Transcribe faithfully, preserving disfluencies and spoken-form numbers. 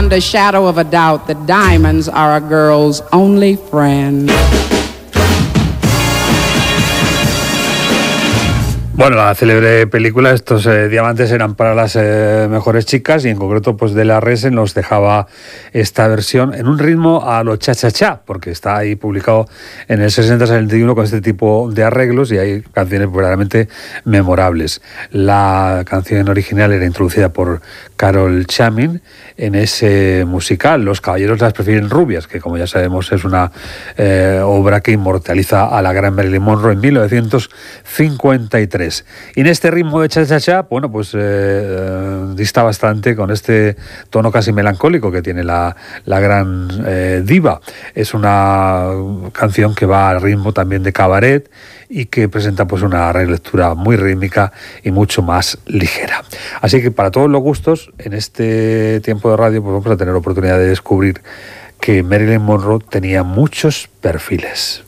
beyond a shadow of a doubt that diamonds are a girl's only friend. Bueno, la célebre película, estos eh, diamantes eran para las eh, mejores chicas, y en concreto pues De La Rese nos dejaba esta versión en un ritmo a lo cha-cha-cha, porque está ahí publicado en el sesenta sesenta y uno con este tipo de arreglos, y hay canciones verdaderamente memorables. La canción original era introducida por Carol Channing en ese musical Los caballeros las prefieren rubias, que como ya sabemos es una eh, obra que inmortaliza a la gran Marilyn Monroe en mil novecientos cincuenta y tres. Y en este ritmo de cha-cha-cha, bueno, pues eh, dista bastante con este tono casi melancólico que tiene la, la gran eh, diva. Es una canción que va al ritmo también de cabaret y que presenta pues una relectura muy rítmica y mucho más ligera. Así que para todos los gustos, en este tiempo de radio pues vamos a tener oportunidad de descubrir que Marilyn Monroe tenía muchos perfiles.